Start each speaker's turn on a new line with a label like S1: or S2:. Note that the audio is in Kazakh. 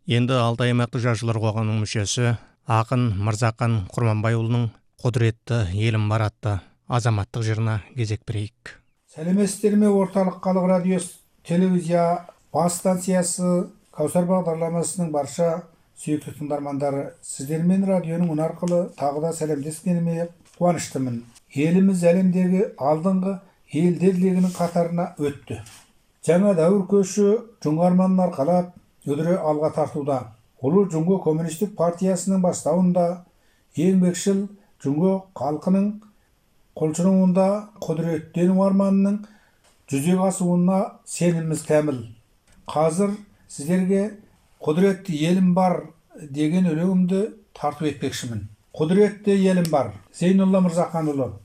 S1: Енді Алтай аймақтық жазушылар қоғамының мүшесі ақын Мырзақан Құрманбайұлының құдіретті елім бар атты азаматтық жырына кезек берейік.
S2: Сәлеметсіздер ме? Орталық халық радиосы телевизия бас станциясы Каусар бағдарламасының барша сүйікті тыңдармандары, сіздермен радионың үн арқылы тағы да сәлемдескеніме қуаныштымын. Еліміз әлемдегі алдыңғы елдер легінің қатарына өтті. Жаңа дәуір көші жұңғы арманын арқалап үдіре алға тартуда. Ұлы Жұңго коммунистік партиясының бастауында еңбекшіл жұңго халқының қолшырауында құдіреттену арманының жүзеге асуына сеніміміз кәміл. Қазір сіздерге құдіретті елім бар деген өлеңімді тарту етпекшімін. Құдіретті елім бар. Зейнолла Мырзаханұлы.